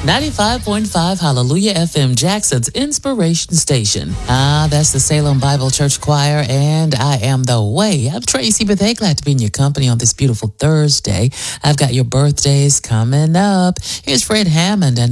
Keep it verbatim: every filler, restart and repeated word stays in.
ninety-five point five Hallelujah F M, Jackson's inspiration station. Ah, that's the Salem Bible Church Choir, and I am the way. I'm Tracy Bethea, glad to be in your company on this beautiful Thursday. I've got your birthdays coming up. Here's Fred Hammond and